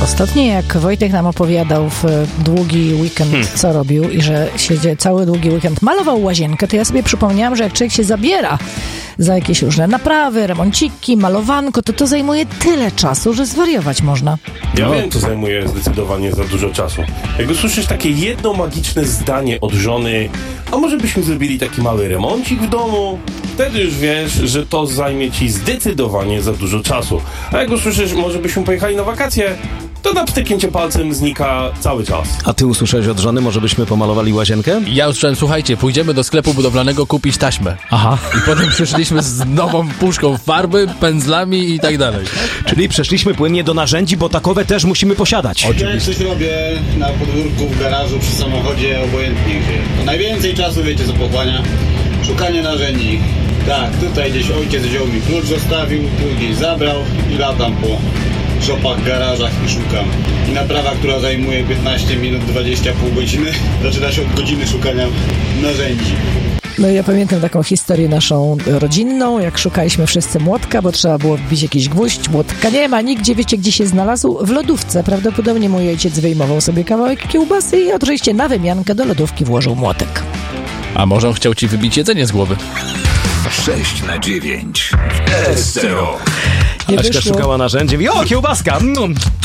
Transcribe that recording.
Ostatnio jak Wojtek nam opowiadał w długi weekend, co robił i że siedzie cały długi weekend malował łazienkę, to ja sobie przypomniałam, że jak człowiek się zabiera za jakieś różne naprawy, remonciki, malowanko, to zajmuje tyle czasu, że zwariować można. Ja wiem, to zajmuje zdecydowanie za dużo czasu. Jak usłyszysz takie jedno magiczne zdanie od żony, a może byśmy zrobili taki mały remoncik w domu, wtedy już wiesz, że to zajmie ci zdecydowanie za dużo czasu. A jak usłyszysz, może byśmy pojechali na wakacje, to na pstryknięcie palcem znika cały czas. A ty usłyszałeś od żony, może byśmy pomalowali łazienkę? Ja usłyszałem, słuchajcie, pójdziemy do sklepu budowlanego kupić taśmę. Aha. I potem przyszliśmy z nową puszką farby, pędzlami i tak dalej. Czyli przeszliśmy płynnie do narzędzi, bo takowe też musimy posiadać. Jak coś robię na podwórku, w garażu, przy samochodzie, obojętnie gdzie. To najwięcej czasu, wiecie co pochłania? Szukanie narzędzi. Tak, tutaj gdzieś ojciec wziął mi klucz, zostawił, tu gdzieś zabrał i latam po szopach, garażach i szukam. I naprawa, która zajmuje 15 minut, 20 pół godziny, zaczyna się od godziny szukania narzędzi. No ja pamiętam taką historię naszą rodzinną, jak szukaliśmy wszyscy młotka, bo trzeba było wbić jakiś gwóźdź, młotka nie ma nigdzie, wiecie gdzie się znalazł? W lodówce. Prawdopodobnie mój ojciec wyjmował sobie kawałek kiełbasy i oczywiście na wymiankę do lodówki włożył młotek. A może on chciał ci wybić jedzenie z głowy? 6/9 SCO. Aśka szukała narzędziem i o, kiełbaska!